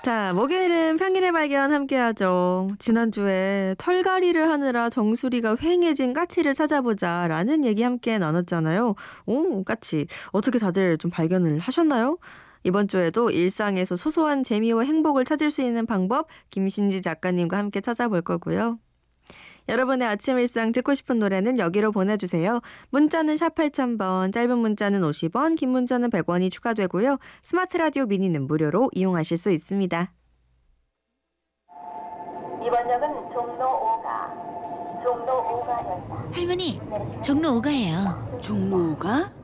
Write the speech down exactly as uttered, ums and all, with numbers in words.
자, 목요일은 평일의 발견 함께하죠. 지난주에 털갈이를 하느라 정수리가 휑해진 까치를 찾아보자 라는 얘기 함께 나눴잖아요. 오, 까치. 어떻게 다들 좀 발견을 하셨나요? 이번 주에도 일상에서 소소한 재미와 행복을 찾을 수 있는 방법 김신지 작가님과 함께 찾아볼 거고요. 여러분의 아침 일상 듣고 싶은 노래는 여기로 보내주세요. 문자는 샵 팔천 번, 짧은 문자는 오십 원, 긴 문자는 백 원이 추가되고요. 스마트 라디오 미니는 무료로 이용하실 수 있습니다. 이번 역은 종로 오가, 종로 오가역입니다. 할머니, 종로 오가예요. 종로 오가?